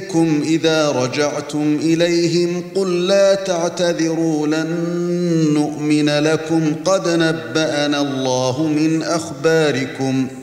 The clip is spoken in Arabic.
بكم إذا رجعتم إليهم قل لا تعتذروا لن نؤمن لكم قد نبأنا الله من أخباركم